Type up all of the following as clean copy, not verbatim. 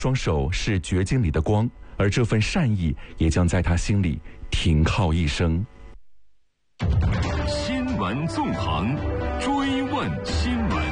双手是掘金里的光，而这份善意也将在他心里停靠一生。 新闻纵横，追问新闻。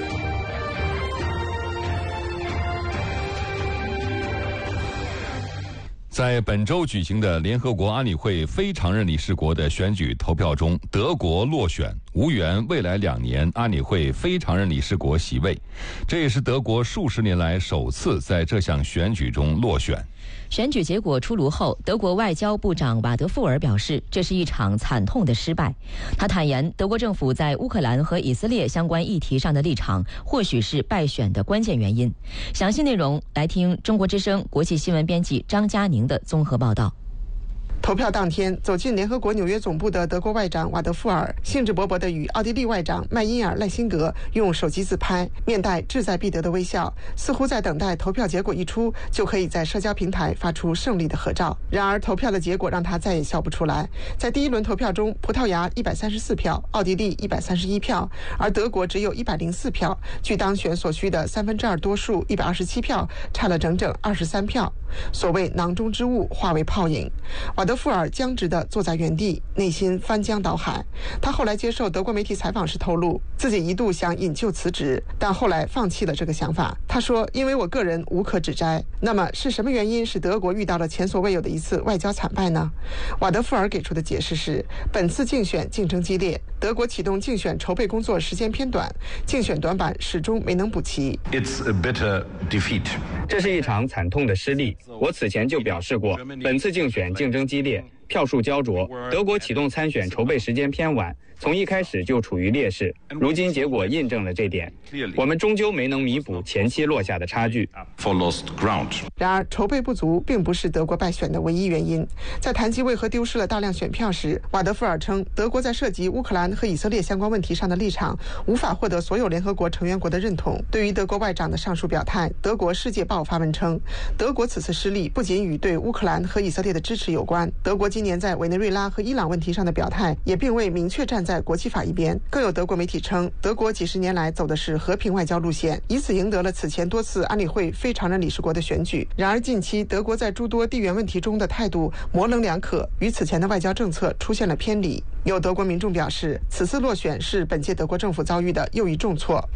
在本周举行的联合国安理会非常任理事国的选举投票中，德国落选，无缘未来2年安理会非常任理事国席位。这也是德国数十年来首次在这项选举中落选。 选举结果出炉后，德国外交部长瓦德富尔表示，这是一场惨痛的失败。他坦言，德国政府在乌克兰和以色列相关议题上的立场，或许是败选的关键原因。详细内容来听中国之声国际新闻编辑张佳宁的综合报道。 投票当天，走进联合国纽约总部的德国外长瓦德富尔兴致勃勃地与奥地利外长麦因尔·赖辛格用手机自拍，面带志在必得的微笑，似乎在等待投票结果一出就可以在社交平台发出胜利的合照。然而，投票的结果让他再也笑不出来。在第一轮投票中，葡萄牙134票，奥地利131票，而德国只有104票，距当选所需的2/3多数127票差了整整23票。所谓囊中之物化为泡影，瓦德富尔僵直地坐在原地，内心翻江倒海。他后来接受德国媒体采访时透露，自己一度想引咎辞职，但后来放弃了这个想法。他说，因为我个人无可指摘。那么是什么原因使德国遇到了前所未有的一次外交惨败呢？瓦德富尔给出的解释是，本次竞选竞争激烈，德国启动竞选筹备工作时间偏短，竞选短板始终没能补齐。 It's a bitter defeat. 这是一场惨痛的失利。我此前就表示过，本次竞选竞争激烈，票数焦灼，德国启动参选筹备时间偏晚，从一开始就处于劣势。如今结果印证了这点，我们终究没能弥补前期落下的差距。 然而，筹备不足并不是德国败选的唯一原因。在谈及为何丢失了大量选票时，瓦德富尔称，德国在涉及乌克兰和以色列相关问题上的立场无法获得所有联合国成员国的认同。对于德国外长的上述表态，德国《世界报》发文称，德国此次失利不仅与对乌克兰和以色列的支持有关，德国今年在委内瑞拉和伊朗问题上的表态也并未明确站在国际法一边。更有德国媒体称，德国几十年来走的是和平外交路线，以此赢得了此前多次安理会非常任理事国的选举。然而近期德国在诸多地缘问题中的态度模棱两可，与此前的外交政策出现了偏离。有德国民众表示，此次落选是本届德国政府遭遇的又一重挫。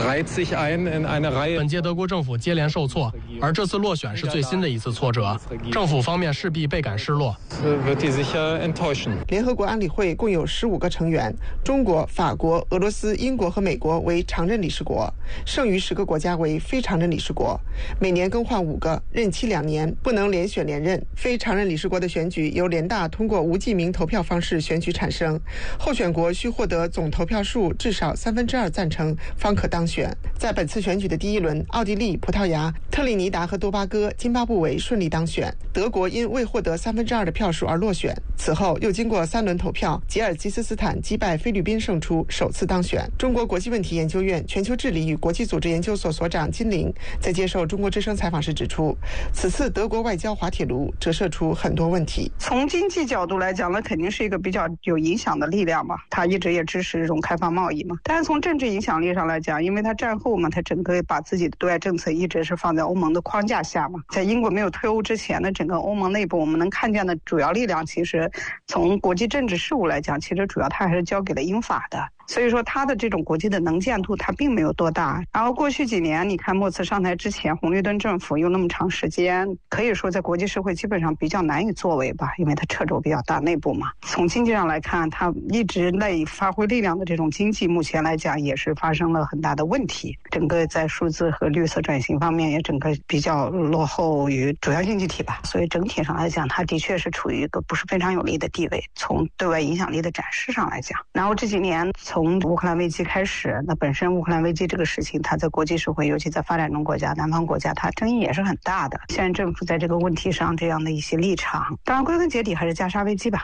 本届德国政府接连受挫，而这次落选是最新的一次挫折，政府方面势必倍感失落。 联合国安理会共有15个成员，中国、法国、俄罗斯、英国和美国为常任理事国，剩余10个国家为非常任理事国，每年更换5个，任期2年，不能连选连任。非常任理事国的选举由联大通过无记名投票方式选举产生，候选国需获得总投票数至少2/3赞成方可当选。在本次选举的第一轮，奥地利、葡萄牙、特立尼达和多巴哥、津巴布韦顺利当选，德国因未获得2/3的票数而落选。此后又经过3轮投票，吉尔吉斯斯坦击败菲律宾胜出，首次当选。中国国际问题研究院全球治理与国际组织研究所所长金玲在接受中国之声采访时指出，此次德国外交滑铁卢折射出很多问题。 从经济角度来讲，那肯定是一个比较有影响的力量嘛，他一直也支持这种开放贸易嘛。但是从政治影响力上来讲，因为他战后嘛，他整个把自己的对外政策一直是放在欧盟的框架下嘛。在英国没有退欧之前的整个欧盟内部，我们能看见的主要力量，其实从国际政治事务来讲，其实主要他还是交给了英法的。所以说他的这种国际的能见度他并没有多大。然后过去几年你看莫茨上台之前，红绿灯政府有那么长时间，可以说在国际社会基本上比较难以作为吧，因为他掣肘比较大，内部嘛。从经济上来看，他一直内发挥力量的这种经济目前来讲也是发生了很大的问题，整个在数字和绿色转型方面也整个比较落后于主要经济体吧。所以整体上来讲，他的确是处于一个不是非常有利的地位，从对外影响力的展示上来讲。然后这几年从乌克兰危机开始，那本身乌克兰危机这个事情，它在国际社会，尤其在发展中国家、南方国家，它争议也是很大的。现在政府在这个问题上这样的一些立场，当然归根结底还是加沙危机吧。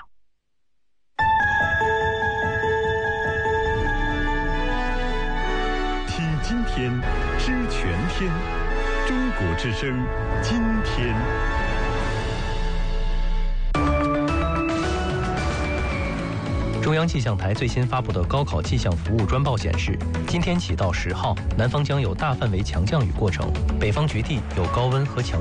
听今天，知全天，中国之声，今天。 中中央气象台最新发布的高考气象服务专报显示，今天起到10号，南方将有大范围强降雨过程，北方局地有高温和强